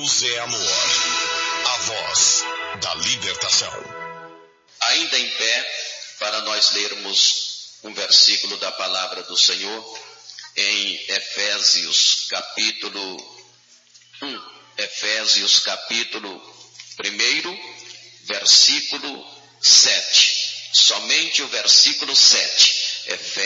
Deus é amor, a voz da libertação. Ainda em pé, para nós lermos um versículo da palavra do Senhor em Efésios capítulo 1. Efésios capítulo 1, versículo 7. Somente o versículo 7.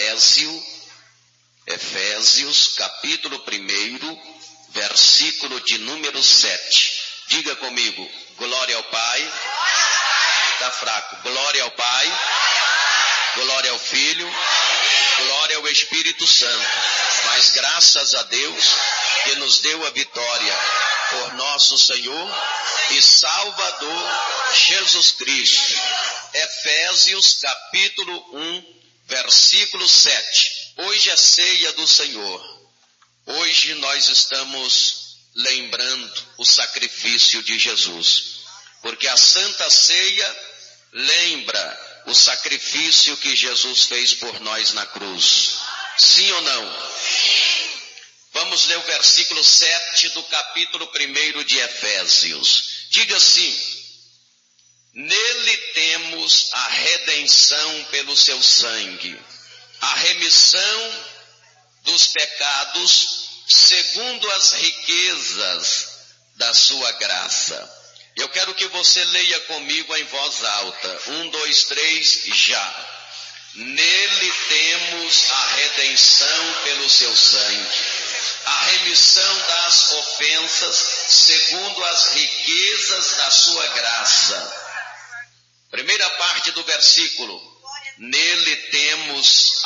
Efésios capítulo 1, versículo de número 7. Diga comigo, glória ao Pai. Está fraco. Glória ao Pai, glória ao Filho, glória ao Espírito Santo. Mas graças a Deus que nos deu a vitória por nosso Senhor e Salvador Jesus Cristo. Efésios capítulo 1, versículo 7. Hoje é ceia do Senhor. Hoje nós estamos lembrando o sacrifício de Jesus, porque a Santa Ceia lembra o sacrifício que Jesus fez por nós na cruz. Sim ou não? Sim. Vamos ler o versículo 7 do capítulo 1 de Efésios. Diga assim: nele temos a redenção pelo seu sangue, a remissão dos pecados, segundo as riquezas da sua graça. Eu quero que você leia comigo em voz alta. 1, 2, 3, já. Nele temos a redenção pelo seu sangue, a remissão das ofensas, segundo as riquezas da sua graça. Primeira parte do versículo. Nele temos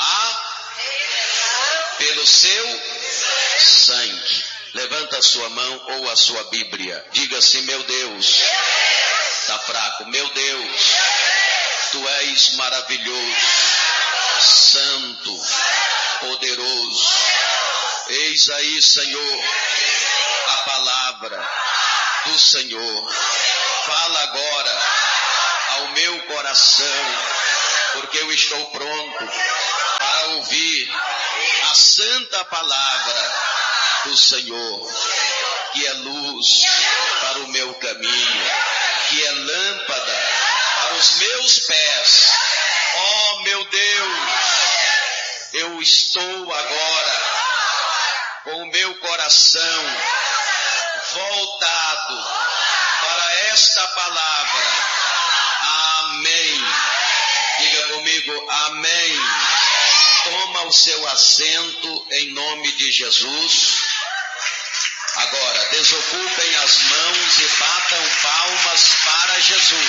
pelo seu sangue. Levanta a sua mão ou a sua Bíblia. Diga assim: meu Deus. Está fraco. Meu Deus, tu és maravilhoso, santo, poderoso. Eis aí, Senhor, a palavra do Senhor. Fala agora ao meu coração, porque eu estou pronto para ouvir a santa palavra do Senhor, que é luz para o meu caminho, que é lâmpada para os meus pés. Oh, meu Deus, eu estou agora com o meu coração voltado para esta palavra. Amém. Diga comigo, amém. Toma o seu assento em nome de Jesus. Agora, desocupem as mãos e batam palmas para Jesus.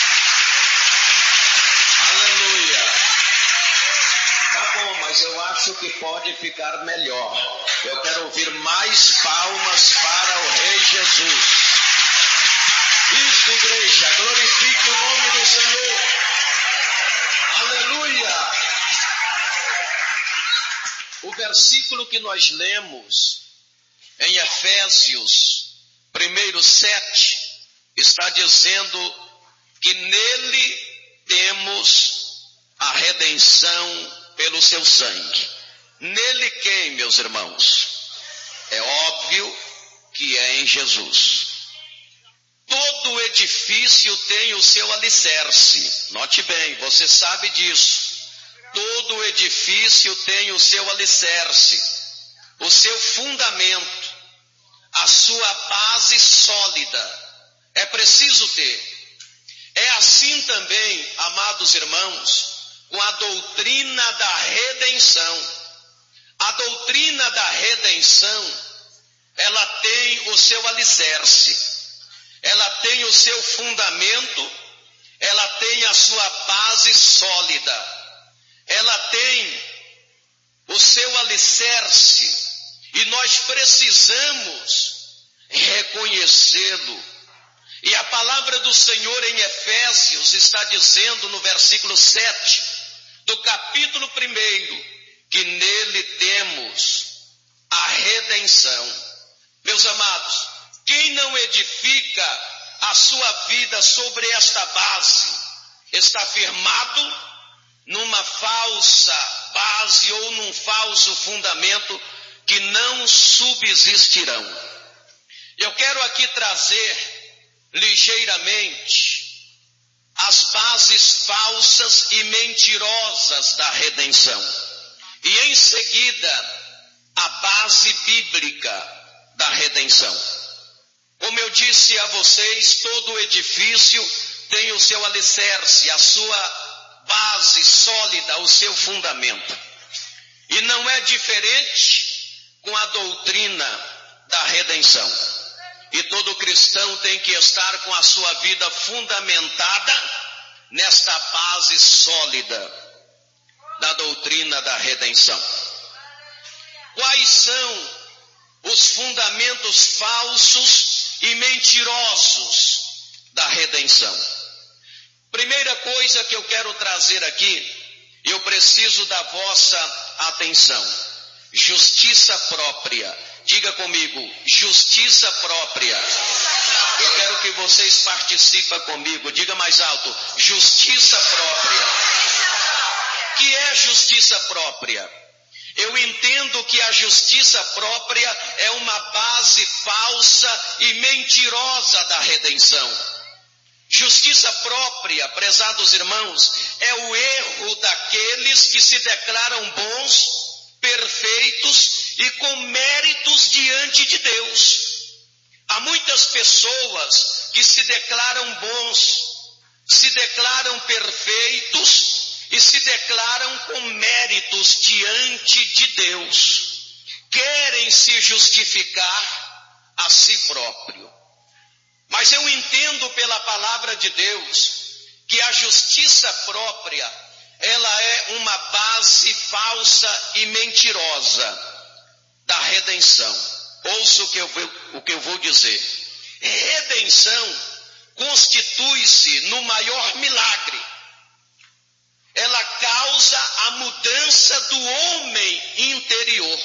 Aleluia. Tá bom, mas eu acho que pode ficar melhor. Eu quero ouvir mais palmas para o Rei Jesus. Isso, igreja, glorifique o nome do Senhor. Aleluia. O versículo que nós lemos em Efésios 1:7 está dizendo que nele temos a redenção pelo seu sangue. Nele quem, meus irmãos? É óbvio que é em Jesus. Todo edifício tem o seu alicerce. Note bem, você sabe disso. Todo edifício tem o seu alicerce, o seu fundamento, a sua base sólida. É preciso ter. É assim também, amados irmãos, com a doutrina da redenção. A doutrina da redenção, ela tem o seu alicerce, ela tem o seu fundamento, ela tem a sua base sólida, ela tem o seu alicerce, e nós precisamos reconhecê-lo. E a palavra do Senhor em Efésios está dizendo no versículo 7 do capítulo 1, que nele temos a redenção. Meus amados, quem não edifica a sua vida sobre esta base está firmado numa falsa base ou num falso fundamento que não subsistirão. Eu quero aqui trazer ligeiramente as bases falsas e mentirosas da redenção. E em seguida, a base bíblica da redenção. Como eu disse a vocês, todo edifício tem o seu alicerce, a sua base sólida, o seu fundamento. E não é diferente com a doutrina da redenção. E todo cristão tem que estar com a sua vida fundamentada nesta base sólida da doutrina da redenção. Quais são os fundamentos falsos e mentirosos da redenção? Primeira coisa que eu quero trazer aqui, eu preciso da vossa atenção. Justiça própria. Diga comigo, justiça própria. Eu quero que vocês participem comigo. Diga mais alto, justiça própria. O que é justiça própria? Eu entendo que a justiça própria é uma base falsa e mentirosa da redenção. Justiça própria, prezados irmãos, é o erro daqueles que se declaram bons, perfeitos e com méritos diante de Deus. Há muitas pessoas que se declaram bons, se declaram perfeitos e se declaram com méritos diante de Deus. Querem se justificar a si próprio. Mas eu entendo pela palavra de Deus que a justiça própria, ela é uma base falsa e mentirosa da redenção. Ouça o que eu vou dizer. Redenção constitui-se no maior milagre. Ela causa a mudança do homem interior.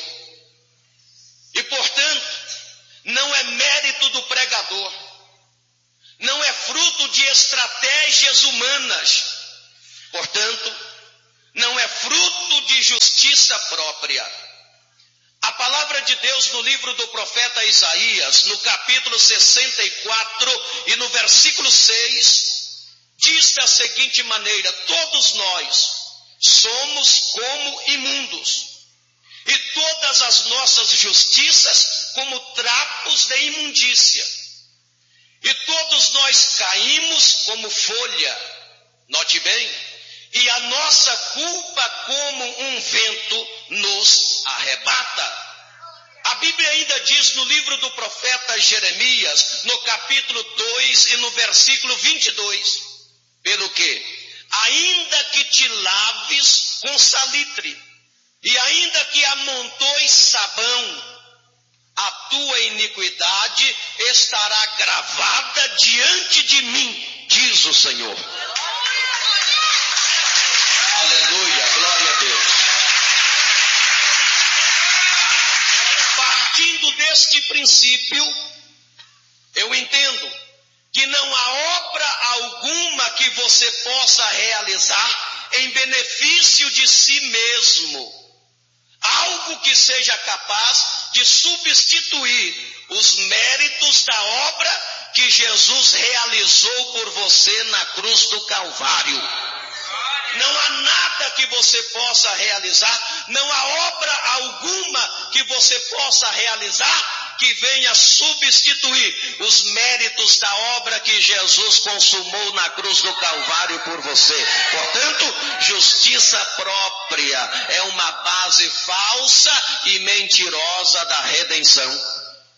E, portanto, não é mérito do pregador. Não é fruto de estratégias humanas. Portanto, não é fruto de justiça própria. A palavra de Deus no livro do profeta Isaías, no capítulo 64 e no versículo 6, diz da seguinte maneira: todos nós somos como imundos, e todas as nossas justiças como trapos de imundícia, e todos nós caímos como folha. Note bem, e a nossa culpa como um vento nos arrebata. A Bíblia ainda diz no livro do profeta Jeremias, no capítulo 2 e no versículo 22, pelo que? Ainda que te laves com salitre, e ainda que amontoes sabão, a tua iniquidade estará gravada diante de mim, diz o Senhor. Aleluia, glória a Deus. Partindo deste princípio, eu entendo que não há obra alguma que você possa realizar em benefício de si mesmo. Algo que seja capaz de substituir os méritos da obra que Jesus realizou por você na cruz do Calvário. Não há nada que você possa realizar, não há obra alguma que você possa realizar que venha substituir os méritos da obra que Jesus consumou na cruz do Calvário por você. Portanto, justiça própria é uma base falsa e mentirosa da redenção.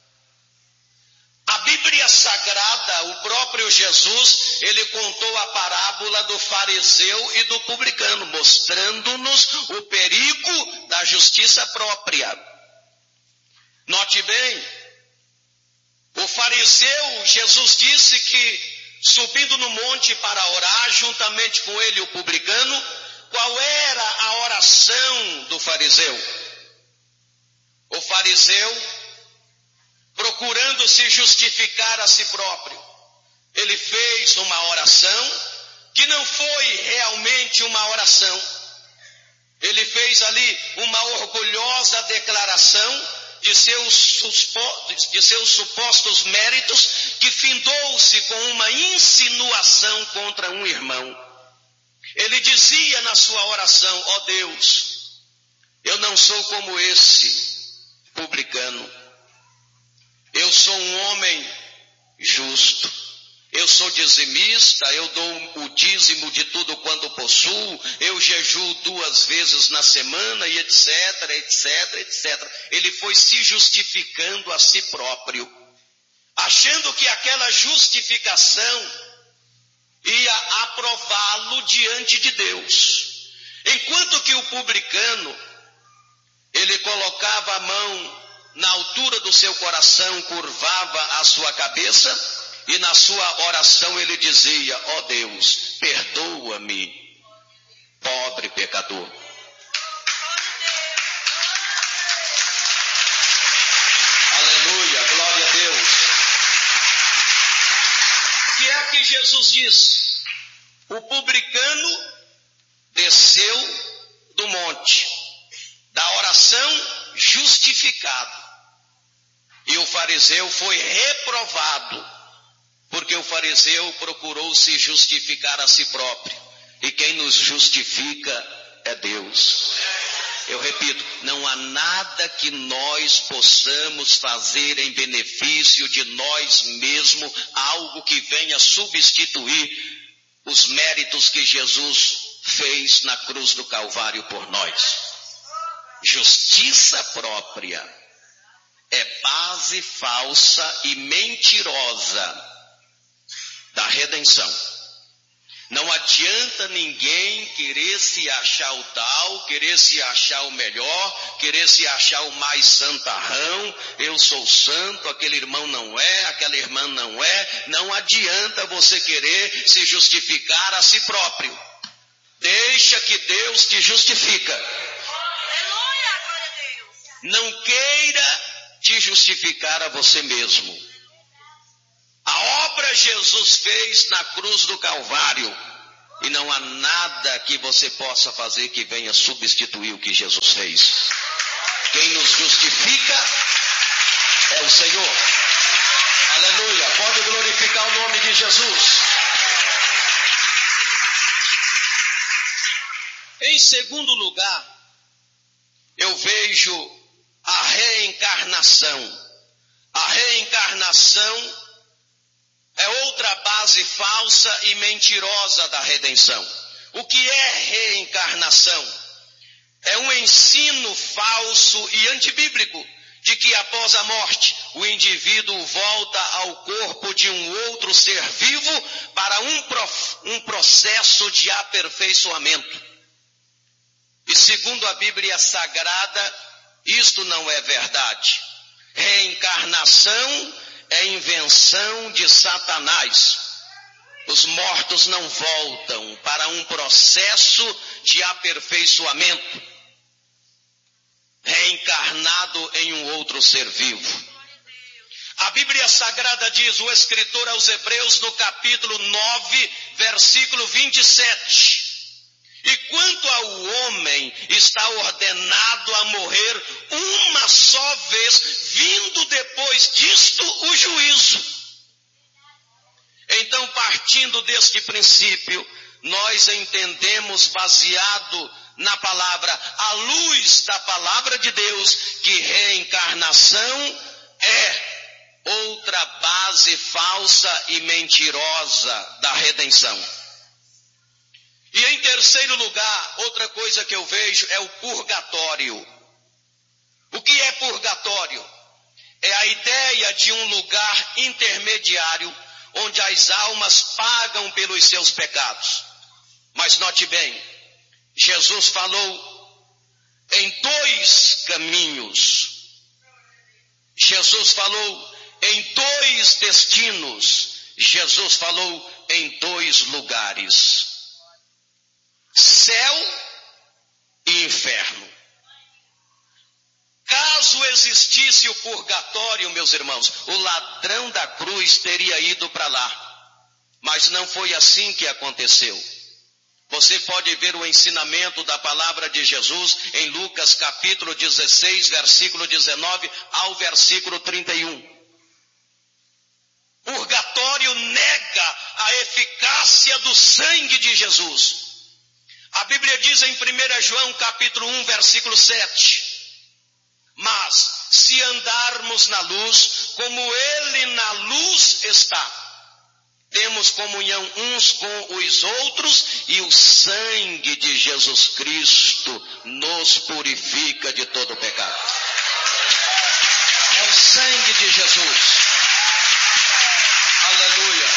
A Bíblia Sagrada, o próprio Jesus, ele contou a parábola do fariseu e do publicano, mostrando-nos o perigo da justiça própria. Note bem, o fariseu, Jesus disse que subindo no monte para orar, juntamente com ele o publicano, qual era a oração do fariseu? O fariseu, procurando se justificar a si próprio, ele fez uma oração que não foi realmente uma oração. Ele fez ali uma orgulhosa declaração de seus supostos méritos, que findou-se com uma insinuação contra um irmão. Ele dizia na sua oração: ó Deus, eu não sou como esse publicano. Eu sou um homem justo. Eu sou dizimista, eu dou o dízimo de tudo quanto possuo, eu jejuo 2 vezes na semana e etc, etc, etc. Ele foi se justificando a si próprio, achando que aquela justificação ia aprová-lo diante de Deus. Enquanto que o publicano, ele colocava a mão na altura do seu coração, curvava a sua cabeça, e na sua oração ele dizia: ó Deus, perdoa-me, pobre pecador. Aleluia, glória a Deus. O que é que Jesus diz? O publicano desceu do monte da oração justificado, e o fariseu foi reprovado, porque o fariseu procurou se justificar a si próprio, e quem nos justifica é Deus. Eu repito, não há nada que nós possamos fazer em benefício de nós mesmos, algo que venha substituir os méritos que Jesus fez na cruz do Calvário por nós. Justiça própria é base falsa e mentirosa da redenção. Não adianta ninguém querer se achar o tal, querer se achar o melhor, querer se achar o mais santarrão. Eu sou santo, aquele irmão não é, aquela irmã não é. Não adianta você querer se justificar a si próprio. Deixa que Deus te justifica. Não queira te justificar a você mesmo. A obra Jesus fez na cruz do Calvário, e não há nada que você possa fazer que venha substituir o que Jesus fez. Quem nos justifica é o Senhor. Aleluia, pode glorificar o nome de Jesus. Em segundo lugar, eu vejo a reencarnação. A reencarnação é outra base falsa e mentirosa da redenção. O que é reencarnação? É um ensino falso e antibíblico de que após a morte o indivíduo volta ao corpo de um outro ser vivo para um processo de aperfeiçoamento. E segundo a Bíblia Sagrada, isto não é verdade. Reencarnação é invenção de Satanás. Os mortos não voltam para um processo de aperfeiçoamento, reencarnado em um outro ser vivo. A Bíblia Sagrada diz, o escritor aos Hebreus, no capítulo 9, versículo 27, e quanto ao homem, está ordenado a morrer uma só vez, vindo depois disto o juízo. Então, partindo deste princípio, nós entendemos, baseado na palavra, à luz da palavra de Deus, que reencarnação é outra base falsa e mentirosa da redenção. E em terceiro lugar, outra coisa que eu vejo é o purgatório. O que é purgatório? É a ideia de um lugar intermediário onde as almas pagam pelos seus pecados. Mas note bem, Jesus falou em 2 caminhos. Jesus falou em 2 destinos. Jesus falou em 2 lugares: céu e inferno. Caso existisse o purgatório, meus irmãos, o ladrão da cruz teria ido para lá. Mas não foi assim que aconteceu. Você pode ver o ensinamento da palavra de Jesus em Lucas capítulo 16, versículo 19 ao versículo 31. Purgatório nega a eficácia do sangue de Jesus. A Bíblia diz em 1 João capítulo 1, versículo 7. Mas se andarmos na luz, como ele na luz está, temos comunhão uns com os outros e o sangue de Jesus Cristo nos purifica de todo pecado. É o sangue de Jesus. Aleluia.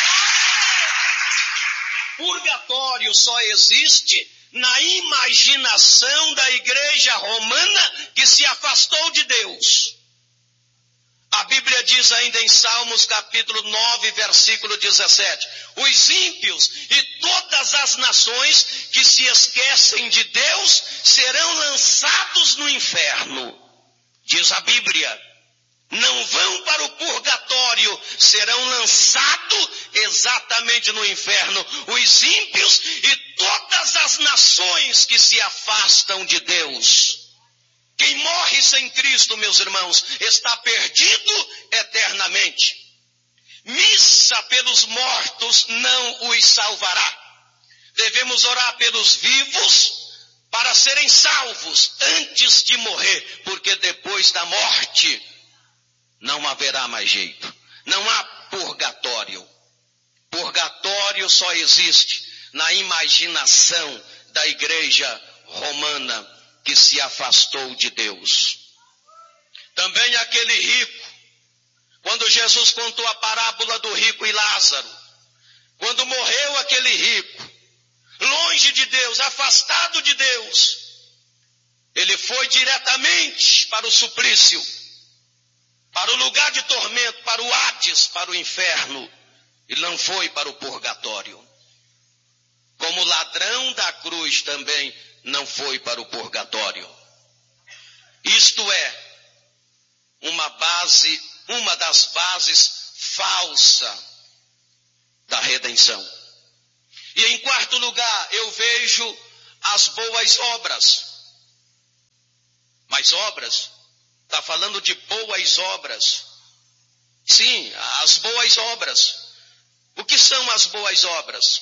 Purgatório só existe na imaginação da igreja romana que se afastou de Deus. A Bíblia diz ainda em Salmos capítulo 9, versículo 17, os ímpios e todas as nações que se esquecem de Deus serão lançados no inferno. Diz a Bíblia, não vão para o purgatório, serão lançados exatamente no inferno. Os ímpios e todas as nações que se afastam de Deus. Quem morre sem Cristo, meus irmãos, está perdido eternamente. Missa pelos mortos não os salvará. Devemos orar pelos vivos para serem salvos antes de morrer, porque depois da morte não haverá mais jeito. Não há purgatório. Purgatório só existe na imaginação da igreja romana que se afastou de Deus. Também aquele rico, quando Jesus contou a parábola do rico e Lázaro, quando morreu aquele rico, longe de Deus, afastado de Deus, ele foi diretamente para o suplício, para o lugar de tormento, para o Hades, para o inferno, e não foi para o purgatório. Como ladrão da cruz também não foi para o purgatório. Isto é uma das bases falsa da redenção. E em quarto lugar, eu vejo as boas obras. Mas obras, está falando de boas obras. Sim, as boas obras. O que são as boas obras?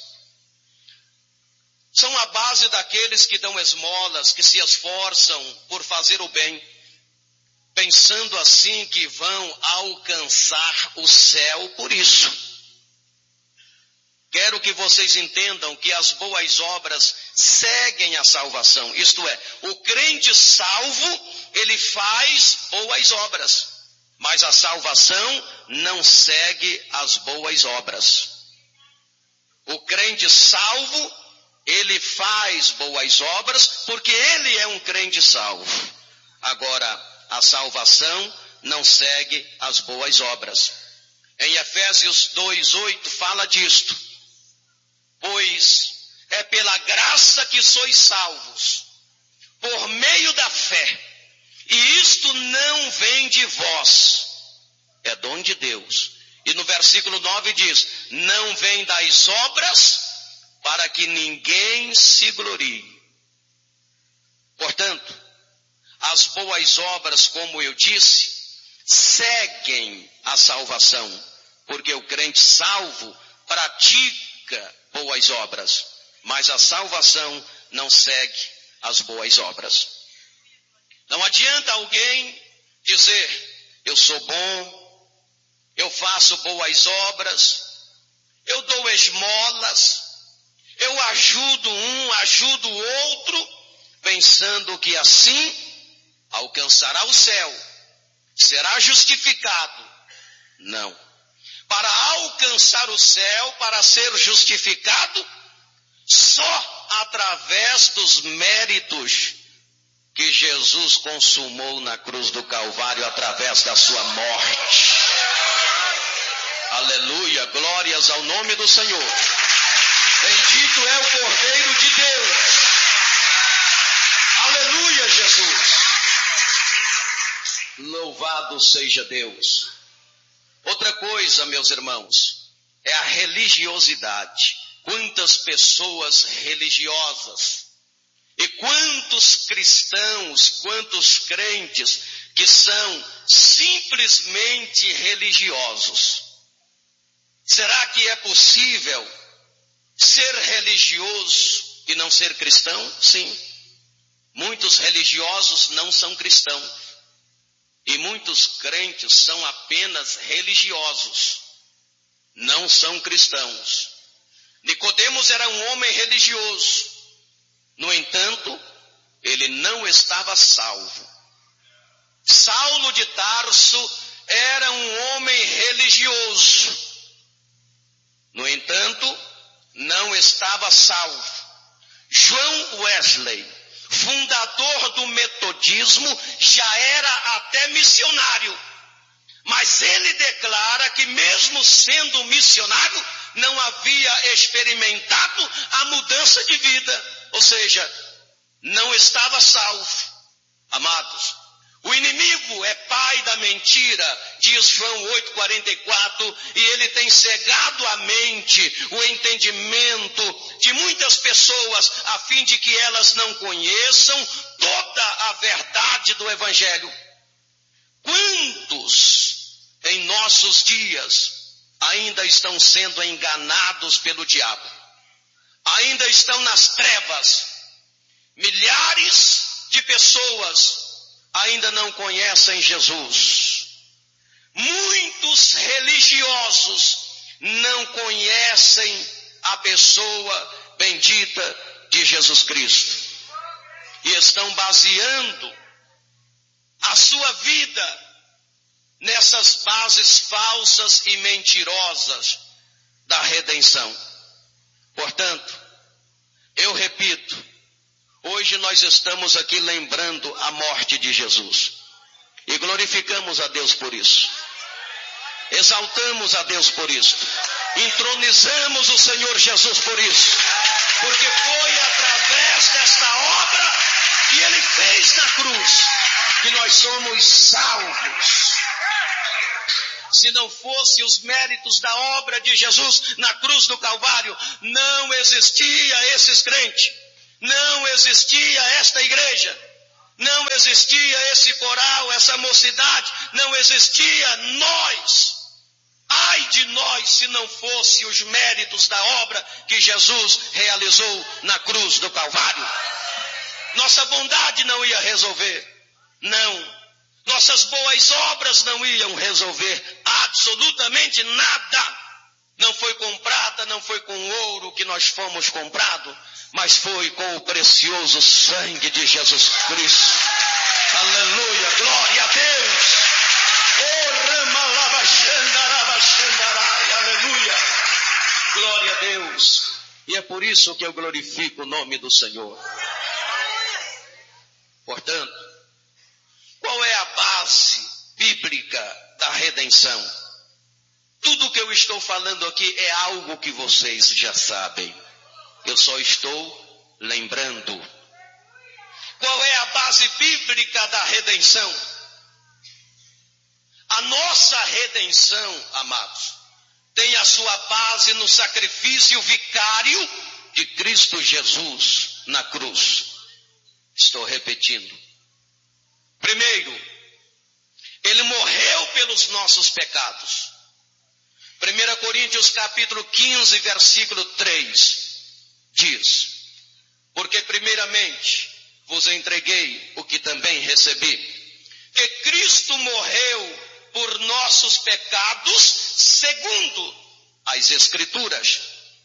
São a base daqueles que dão esmolas, que se esforçam por fazer o bem, pensando assim que vão alcançar o céu por isso. Quero que vocês entendam que as boas obras seguem a salvação. Isto é, o crente salvo, ele faz boas obras, mas a salvação não segue as boas obras. O crente salvo, ele faz boas obras porque ele é um crente salvo. Agora, a salvação não segue as boas obras. Em Efésios 2:8 fala disto. Pois é pela graça que sois salvos, por meio da fé. E isto não vem de vós, é dom de Deus. E no versículo 9 diz, não vem das obras, para que ninguém se glorie. Portanto, as boas obras, como eu disse, seguem a salvação, porque o crente salvo pratica boas obras, mas a salvação não segue as boas obras. Não adianta alguém dizer, eu sou bom, eu faço boas obras, eu dou esmolas, eu ajudo um, ajudo o outro, pensando que assim alcançará o céu, será justificado. Não. Para alcançar o céu, para ser justificado, só através dos méritos que Jesus consumou na cruz do Calvário, através da sua morte. Aleluia, glórias ao nome do Senhor. Bendito é o Cordeiro de Deus. Aleluia, Jesus. Louvado seja Deus. Outra coisa, meus irmãos, é a religiosidade. quantas pessoas religiosas e quantos cristãos, quantos crentes que são simplesmente religiosos. Será que é possível ser religioso e não ser cristão? Sim. Muitos religiosos não são cristãos. E muitos crentes são apenas religiosos. Não são cristãos. Nicodemos era um homem religioso. No entanto, ele não estava salvo. Saulo de Tarso era um homem religioso. No entanto, não estava salvo. João Wesley, fundador do metodismo, já era até missionário. Mas ele declara que mesmo sendo missionário, não havia experimentado a mudança de vida. Ou seja, não estava salvo. Amados, o inimigo é pai da mentira, diz João 8,44, e ele tem cegado a mente, o entendimento de muitas pessoas, a fim de que elas não conheçam toda a verdade do Evangelho. Quantos em nossos dias ainda estão sendo enganados pelo diabo? Ainda estão nas trevas. Milhares de pessoas ainda não conhecem Jesus. Muitos religiosos não conhecem a pessoa bendita de Jesus Cristo. E estão baseando a sua vida nessas bases falsas e mentirosas da redenção. Portanto, eu repito, hoje nós estamos aqui lembrando a morte de Jesus. E glorificamos a Deus por isso. Exaltamos a Deus por isso. Entronizamos o Senhor Jesus por isso. Porque foi através desta obra que Ele fez na cruz que nós somos salvos. Se não fosse os méritos da obra de Jesus na cruz do Calvário, não existia esses crentes, não existia esta igreja, não existia esse coral, essa mocidade, não existia nós. Ai de nós se não fosse os méritos da obra que Jesus realizou na cruz do Calvário. Nossa bondade não ia resolver, não. Nossas boas obras não iam resolver absolutamente nada. Não foi com prata, não foi com ouro que nós fomos comprados, mas foi com o precioso sangue de Jesus Cristo. Aleluia, glória a Deus. Aleluia, glória a Deus. E é por isso que eu glorifico o nome do Senhor. Portanto, qual é a base bíblica da redenção? Tudo que eu estou falando aqui é algo que vocês já sabem. Eu só estou lembrando. Qual é a base bíblica da redenção? A nossa redenção, amados, tem a sua base no sacrifício vicário de Cristo Jesus na cruz. Estou repetindo. Primeiro, Ele morreu pelos nossos pecados. 1 Coríntios capítulo 15, versículo 3, diz: porque primeiramente vos entreguei o que também recebi, que Cristo morreu por nossos pecados, segundo as Escrituras.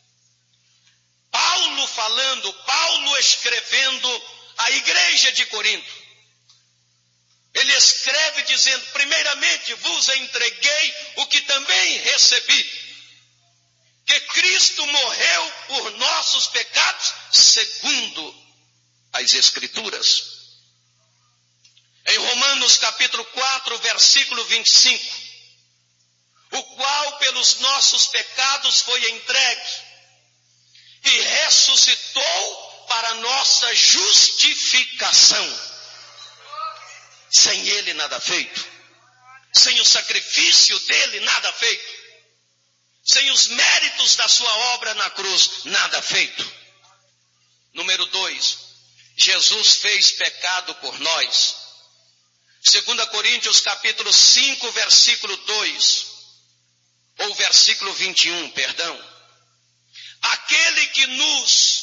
Paulo escrevendo à igreja de Corinto. Ele escreve dizendo, primeiramente vos entreguei o que também recebi, que Cristo morreu por nossos pecados, segundo as Escrituras. Em Romanos capítulo 4, versículo 25, o qual pelos nossos pecados foi entregue e ressuscitou para nossa justificação. Sem Ele nada feito, sem o sacrifício dele nada feito. sem os méritos da sua obra na cruz, nada feito. Número 2, Jesus fez pecado por nós. 2 Coríntios capítulo 5, versículo 2, ou versículo 21, perdão. Aquele que nos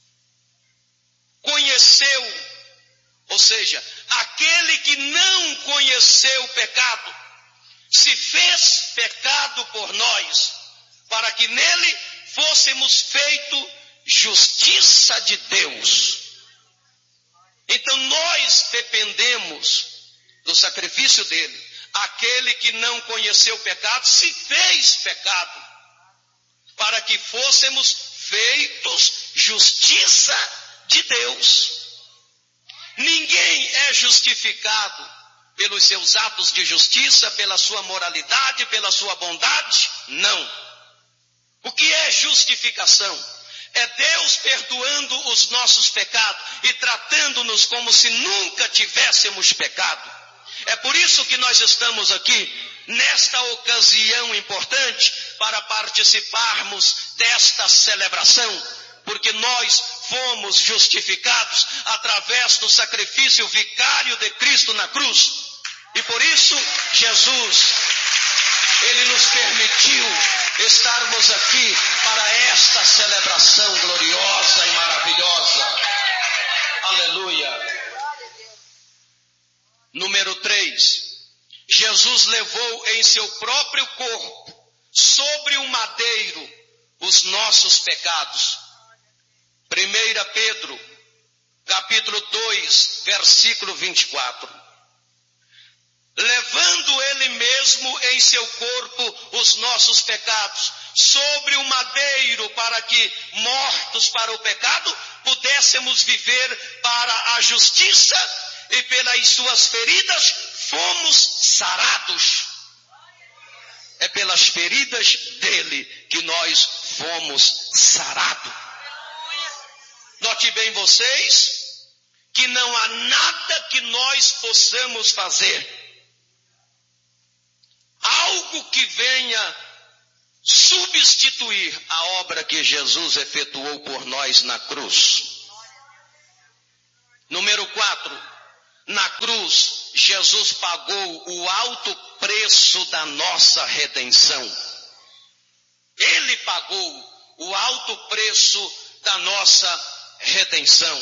conheceu, ou seja, aquele que não conheceu o pecado, se fez pecado por nós, para que nele fôssemos feito justiça de Deus. Então nós dependemos do sacrifício dele. Aquele que não conheceu o pecado se fez pecado, para que fôssemos feitos justiça de Deus. Ninguém é justificado pelos seus atos de justiça, pela sua moralidade, pela sua bondade. Não. O que é justificação? É Deus perdoando os nossos pecados e tratando-nos como se nunca tivéssemos pecado. É por isso que nós estamos aqui, nesta ocasião importante, para participarmos desta celebração, porque nós fomos justificados através do sacrifício vicário de Cristo na cruz. E por isso, Jesus, Ele nos permitiu estarmos aqui para esta celebração gloriosa e maravilhosa. Aleluia. Número 3, Jesus levou em seu próprio corpo, sobre o madeiro, os nossos pecados. 1 Pedro, capítulo 2, versículo 24. Levando ele mesmo em seu corpo os nossos pecados, sobre o madeiro, para que, mortos para o pecado, pudéssemos viver para a justiça, e pelas suas feridas fomos sarados. É pelas feridas dele que nós fomos sarados. Note bem vocês, que não há nada que nós possamos fazer, algo que venha substituir a obra que Jesus efetuou por nós na cruz. Número 4, na cruz, Jesus pagou o alto preço da nossa redenção. Ele pagou o alto preço da nossa redenção.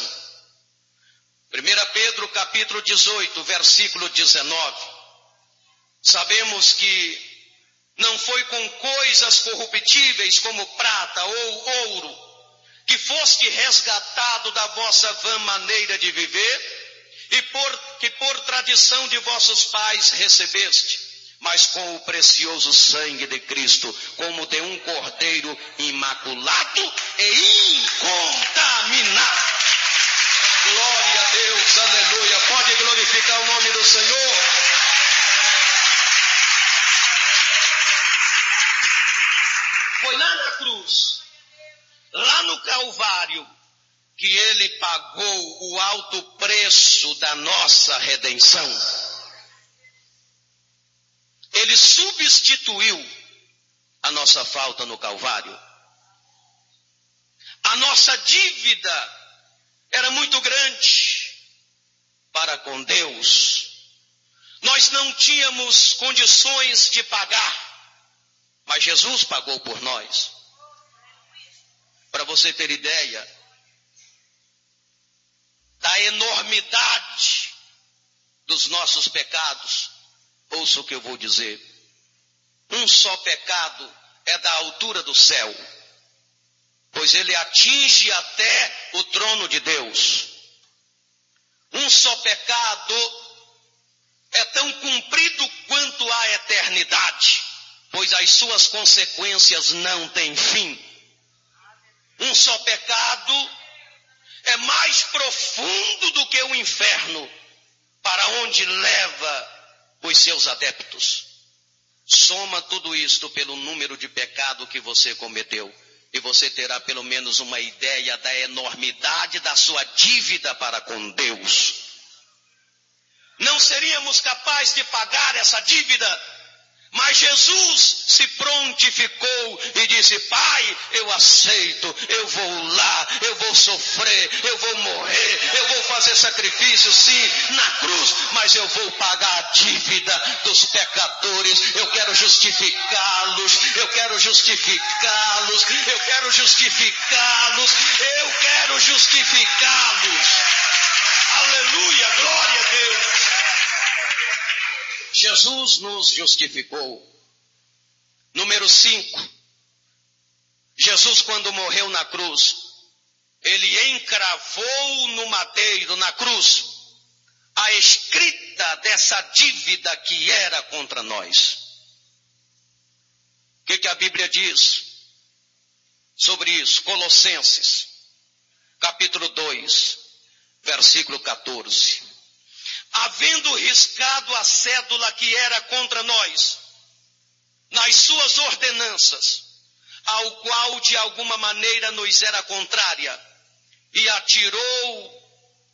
1 Pedro capítulo 18, versículo 19. Sabemos que não foi com coisas corruptíveis como prata ou ouro que foste resgatado da vossa vã maneira de viver, e que por tradição de vossos pais recebeste, mas com o precioso sangue de Cristo, como de um cordeiro imaculado e incontaminado. Glória a Deus, aleluia. Pode glorificar o nome do Senhor. Foi lá na cruz, lá no Calvário, que ele pagou o alto preço da nossa redenção. Ele substituiu a nossa falta no Calvário. A nossa dívida era muito grande para com Deus. Nós não tínhamos condições de pagar, mas Jesus pagou por nós. Para você ter ideia da enormidade dos nossos pecados, ouça o que eu vou dizer. Um só pecado é da altura do céu, pois ele atinge até o trono de Deus. Um só pecado é tão comprido quanto a eternidade, pois as suas consequências não têm fim. Um só pecado é mais profundo do que o inferno, para onde leva os seus adeptos. Soma tudo isto pelo número de pecado que você cometeu, e você terá pelo menos uma ideia da enormidade da sua dívida para com Deus. Não seríamos capazes de pagar essa dívida, Mas Jesus se prontificou e disse: Pai, eu aceito, eu vou lá, eu vou sofrer, eu vou morrer, eu vou fazer sacrifício sim na cruz, mas eu vou pagar a dívida dos pecadores. Eu quero justificá-los, eu quero justificá-los, eu quero justificá-los, eu quero justificá-los. Aleluia, glória a Deus. Jesus nos justificou. Número 5. Jesus, quando morreu na cruz, ele encravou no madeiro, na cruz, a escrita dessa dívida que era contra nós. O que a Bíblia diz sobre isso? Colossenses, capítulo 2, versículo 14. Havendo riscado a cédula que era contra nós, nas suas ordenanças, ao qual de alguma maneira nos era contrária, e atirou,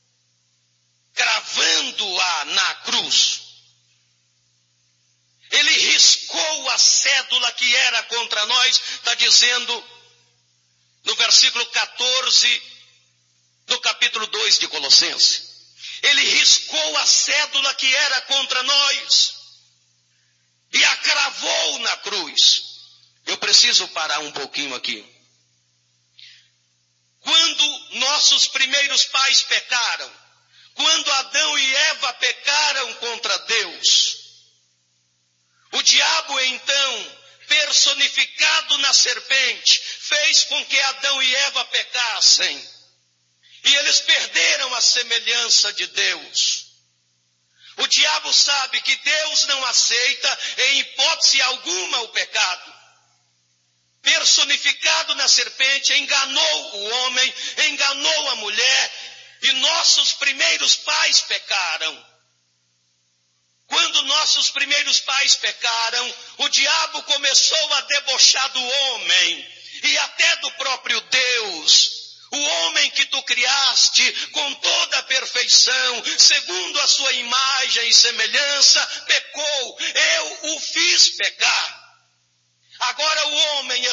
cravando-a na cruz. Ele riscou a cédula que era contra nós, está dizendo no versículo 14, do capítulo 2 de Colossenses. Ele riscou a cédula que era contra nós e a cravou na cruz. Eu preciso parar um pouquinho aqui. Quando nossos primeiros pais pecaram, quando Adão e Eva pecaram contra Deus, o diabo então, personificado na serpente, fez com que Adão e Eva pecassem. E eles perderam a semelhança de Deus. O diabo sabe que Deus não aceita em hipótese alguma o pecado. Personificado na serpente, enganou o homem, enganou a mulher, e nossos primeiros pais pecaram. Quando nossos primeiros pais pecaram, o diabo começou a debochar do homem e até do próprio Deus. O homem que tu criaste com toda a perfeição, segundo a sua imagem e semelhança, pecou. Eu o fiz pecar. Agora o homem